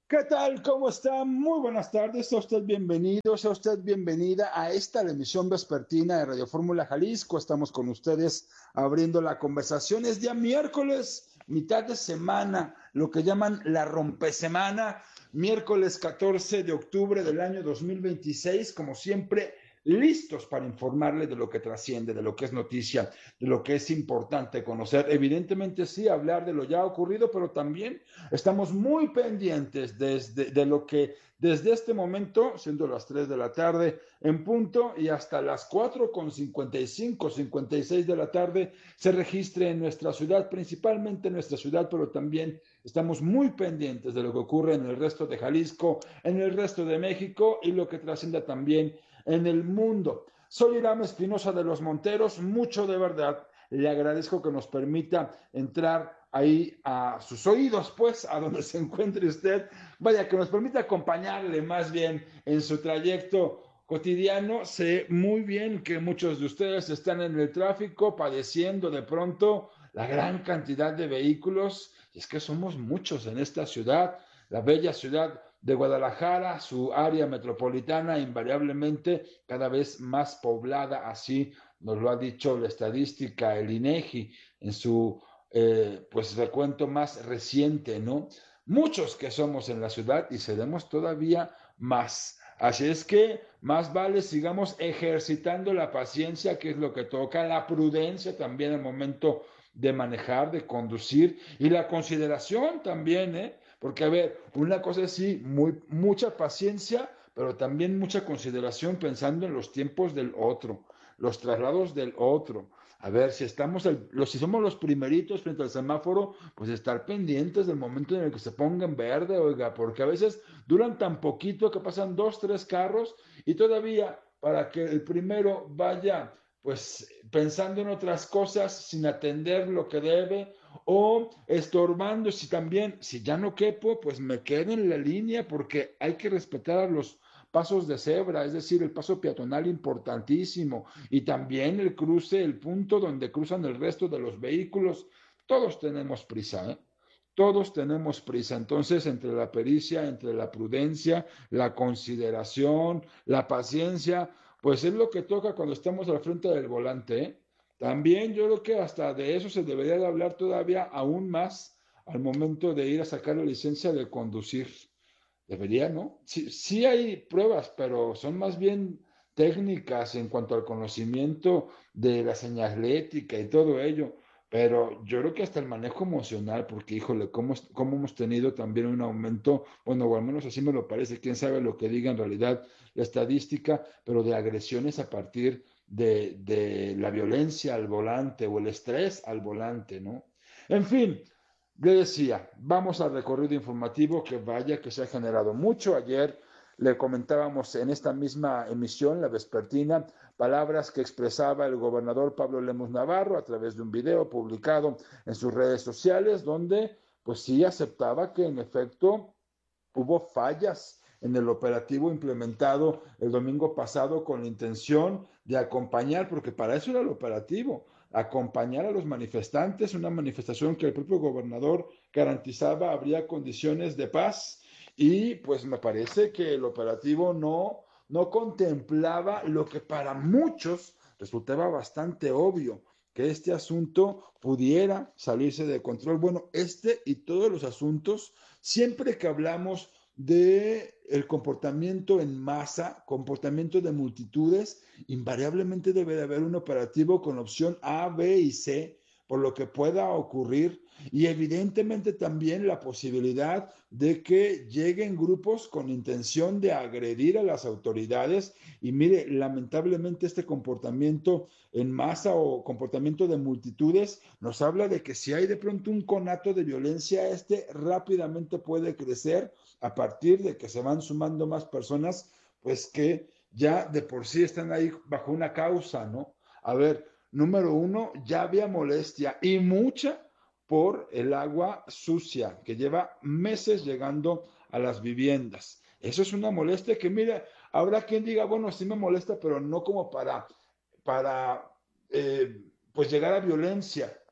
¿Qué tal? ¿Cómo está? Muy buenas tardes. Sea usted bienvenido, sea usted bienvenida a esta la emisión vespertina de Radio Fórmula Jalisco. Estamos con ustedes abriendo la conversación. Es día miércoles, mitad de semana, lo que llaman la rompesemana, miércoles 14 de octubre del año 2026, como siempre, listos para informarle de lo que trasciende, de lo que es noticia, de lo que es importante conocer. Evidentemente sí, hablar de lo ya ocurrido, pero también estamos muy pendientes de lo que desde este momento, siendo las 3 de la tarde en punto y hasta las 4:55, 56 de la tarde, se registre en nuestra ciudad, principalmente en nuestra ciudad, pero también estamos muy pendientes de lo que ocurre en el resto de Jalisco, en el resto de México y lo que trascienda también en el mundo. Soy Irán Espinosa de los Monteros, mucho de verdad. Le agradezco que nos permita entrar ahí a sus oídos, pues, a donde se encuentre usted. Vaya, que nos permita acompañarle más bien en su trayecto cotidiano. Sé muy bien que muchos de ustedes están en el tráfico padeciendo de pronto la gran cantidad de vehículos. Y es que somos muchos en esta ciudad, la bella ciudad de Guadalajara, su área metropolitana invariablemente cada vez más poblada, así nos lo ha dicho la estadística, el INEGI, en su pues recuento más reciente, ¿no? Muchos que somos en la ciudad y seremos todavía más. Así es que más vale sigamos ejercitando la paciencia, que es lo que toca, la prudencia también al momento de manejar, de conducir y la consideración también, ¿eh? Porque, a ver, una cosa es sí, mucha paciencia, pero también mucha consideración pensando en los tiempos del otro, los traslados del otro. A ver, si somos los primeritos frente al semáforo, pues estar pendientes del momento en el que se ponga en verde, oiga, porque a veces duran tan poquito que pasan dos, tres carros y todavía para que el primero vaya pues pensando en otras cosas sin atender lo que debe o estorbando si ya no quepo, pues me quedo en la línea porque hay que respetar a los pasos de cebra, es decir, el paso peatonal importantísimo y también el cruce, el punto donde cruzan el resto de los vehículos. Todos tenemos prisa, ¿eh? Todos tenemos prisa. Entonces, entre la pericia, entre la prudencia, la consideración, la paciencia, pues es lo que toca cuando estamos al frente del volante, ¿eh? También yo creo que hasta de eso se debería de hablar todavía aún más al momento de ir a sacar la licencia de conducir. Debería, ¿no? Sí, sí hay pruebas, pero son más bien técnicas en cuanto al conocimiento de la señalética y todo ello. Pero yo creo que hasta el manejo emocional, porque híjole, cómo hemos tenido también un aumento, bueno, o al menos así me lo parece, quién sabe lo que diga en realidad la estadística, pero de agresiones a partir de la violencia al volante o el estrés al volante, ¿no? En fin, le decía, vamos al recorrido informativo que vaya que se ha generado mucho. Ayer le comentábamos en esta misma emisión, la vespertina, palabras que expresaba el gobernador Pablo Lemus Navarro a través de un video publicado en sus redes sociales, donde pues sí aceptaba que en efecto hubo fallas en el operativo implementado el domingo pasado con la intención de acompañar, porque para eso era el operativo, acompañar a los manifestantes, una manifestación que el propio gobernador garantizaba habría condiciones de paz y pues me parece que el operativo no contemplaba lo que para muchos resultaba bastante obvio, que este asunto pudiera salirse de control. Bueno, este y todos los asuntos, siempre que hablamos de el comportamiento en masa, comportamiento de multitudes, invariablemente debe de haber un operativo con opción A, B y C, por lo que pueda ocurrir, y evidentemente también la posibilidad de que lleguen grupos con intención de agredir a las autoridades. Y mire, lamentablemente este comportamiento en masa o comportamiento de multitudes nos habla de que si hay de pronto un conato de violencia, este rápidamente puede crecer a partir de que se van sumando más personas, pues que ya de por sí están ahí bajo una causa, ¿no? A ver, número uno, ya había molestia y mucha por el agua sucia que lleva meses llegando a las viviendas. Eso es una molestia que, mira, habrá quien diga, bueno, sí me molesta, pero no como para pues llegar a violencia.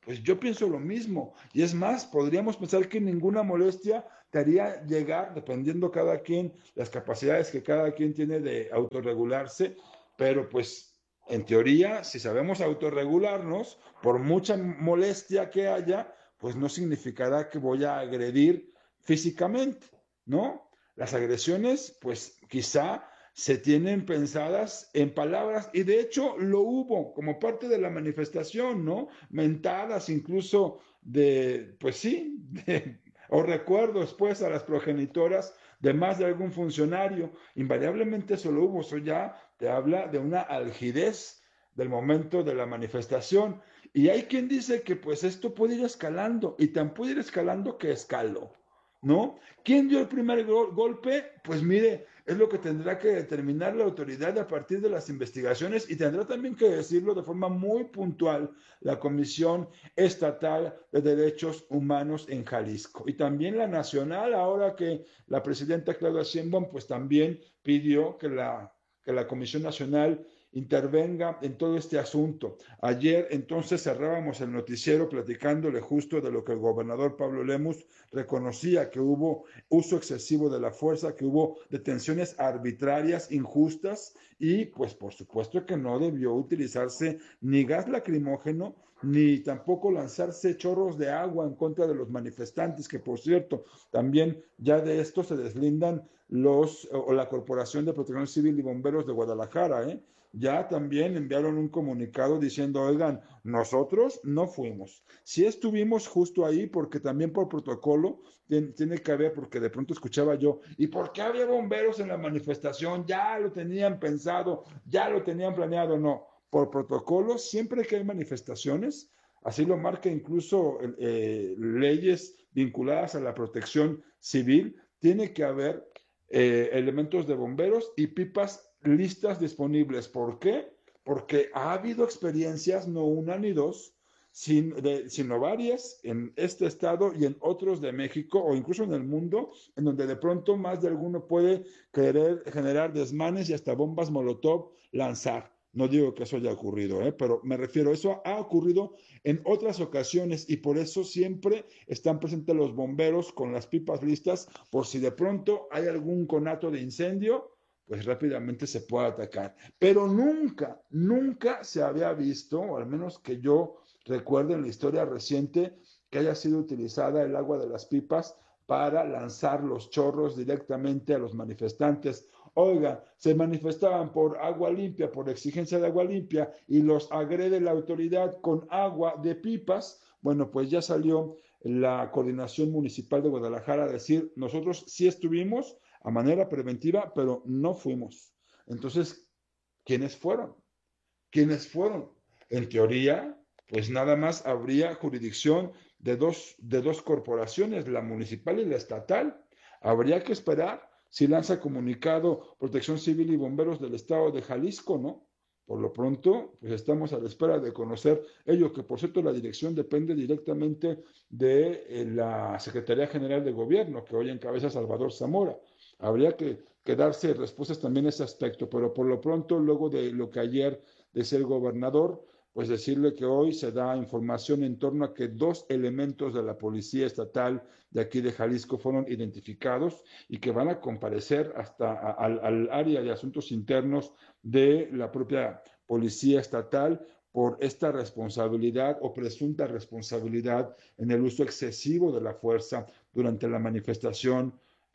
Pues yo pienso lo mismo. Y es más, podríamos pensar que ninguna molestia te haría llegar, dependiendo cada quien, las capacidades que cada quien tiene de autorregularse, pero pues en teoría, si sabemos autorregularnos, por mucha molestia que haya, pues no significará que voy a agredir físicamente, ¿no? Las agresiones, pues quizá se tienen pensadas en palabras y de hecho lo hubo como parte de la manifestación, ¿no? Mentadas incluso de, pues sí, o recuerdos pues a las progenitoras de más de algún funcionario, invariablemente eso lo hubo, eso ya te habla de una algidez del momento de la manifestación y hay quien dice que pues esto puede ir escalando y tan puede ir escalando que escaló, ¿no? ¿Quién dio el primer golpe? Pues mire, es lo que tendrá que determinar la autoridad a partir de las investigaciones y tendrá también que decirlo de forma muy puntual la Comisión Estatal de Derechos Humanos en Jalisco. Y también la nacional, ahora que la presidenta Claudia Sheinbaum pues también pidió que la Comisión Nacional intervenga en todo este asunto. Ayer entonces cerrábamos el noticiero platicándole justo de lo que el gobernador Pablo Lemus reconocía, que hubo uso excesivo de la fuerza, que hubo detenciones arbitrarias, injustas y pues por supuesto que no debió utilizarse ni gas lacrimógeno ni tampoco lanzarse chorros de agua en contra de los manifestantes, que por cierto, también ya de esto se deslindan la Corporación de Protección Civil y Bomberos de Guadalajara, ya también enviaron un comunicado diciendo, oigan, nosotros no fuimos. Sí estuvimos justo ahí porque también por protocolo tiene que haber, porque de pronto escuchaba yo, ¿y por qué había bomberos en la manifestación? Ya lo tenían pensado, ya lo tenían planeado. No, por protocolo, siempre que hay manifestaciones, así lo marca incluso leyes vinculadas a la protección civil, tiene que haber elementos de bomberos y pipas listas disponibles. ¿Por qué? Porque ha habido experiencias, no una ni dos, sino varias en este estado y en otros de México o incluso en el mundo, en donde de pronto más de alguno puede querer generar desmanes y hasta bombas Molotov lanzar. No digo que eso haya ocurrido, pero me refiero, eso ha ocurrido en otras ocasiones y por eso siempre están presentes los bomberos con las pipas listas por si de pronto hay algún conato de incendio, pues rápidamente se puede atacar. Pero nunca, nunca se había visto, o al menos que yo recuerde en la historia reciente, que haya sido utilizada el agua de las pipas para lanzar los chorros directamente a los manifestantes. Oiga, se manifestaban por agua limpia, por exigencia de agua limpia, y los agrede la autoridad con agua de pipas. Bueno, pues ya salió la Coordinación Municipal de Guadalajara a decir, nosotros sí estuvimos a manera preventiva, pero no fuimos. Entonces, ¿quiénes fueron? ¿Quiénes fueron? En teoría, pues nada más habría jurisdicción de dos corporaciones, la municipal y la estatal. Habría que esperar si lanza comunicado Protección Civil y Bomberos del Estado de Jalisco, ¿no? Por lo pronto, pues estamos a la espera de conocer ello, que por cierto la dirección depende directamente de la Secretaría General de Gobierno, que hoy encabeza Salvador Zamora. Habría que darse respuestas también a ese aspecto, pero por lo pronto, luego de lo que ayer decía el gobernador, pues decirle que hoy se da información en torno a que dos elementos de la Policía Estatal de aquí de Jalisco fueron identificados y que van a comparecer hasta al área de asuntos internos de la propia Policía Estatal por esta responsabilidad o presunta responsabilidad en el uso excesivo de la fuerza durante la manifestación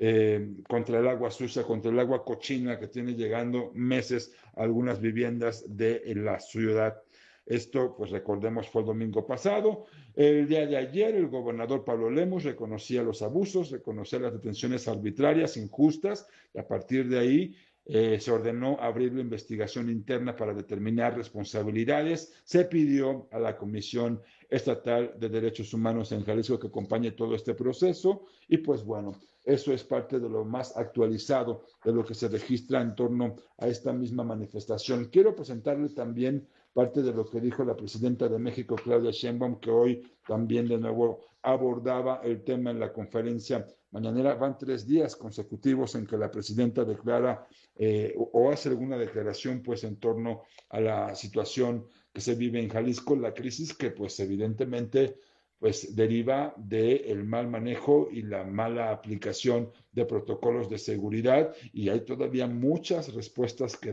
contra el agua sucia, contra el agua cochina que tiene llegando meses a algunas viviendas de la ciudad. Esto, pues recordemos, fue el domingo pasado. El día de ayer, el gobernador Pablo Lemus reconocía los abusos, reconocía las detenciones arbitrarias, injustas, y a partir de ahí se ordenó abrir la investigación interna para determinar responsabilidades. Se pidió a la Comisión Estatal de Derechos Humanos en Jalisco que acompañe todo este proceso y pues bueno, eso es parte de lo más actualizado de lo que se registra en torno a esta misma manifestación. Quiero presentarle también parte de lo que dijo la presidenta de México, Claudia Sheinbaum, que hoy también de nuevo abordaba el tema en la conferencia mañanera. Van 3 días consecutivos en que la presidenta declara o hace alguna declaración pues en torno a la situación que se vive en Jalisco, la crisis que pues evidentemente pues deriva del mal manejo y la mala aplicación de protocolos de seguridad, y hay todavía muchas respuestas que